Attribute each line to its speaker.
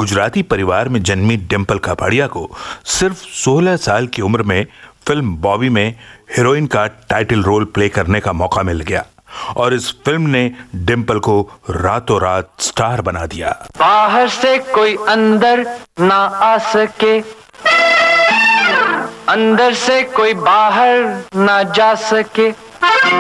Speaker 1: गुजराती परिवार में जन्मी डिंपल कापड़िया को सिर्फ 16 साल की उम्र में फिल्म बॉबी में हीरोइन का टाइटल रोल प्ले करने का मौका मिल गया और इस फिल्म ने डिंपल को रातों रात स्टार बना दिया।
Speaker 2: बाहर से कोई अंदर ना आ सके, अंदर से कोई बाहर ना जा सके।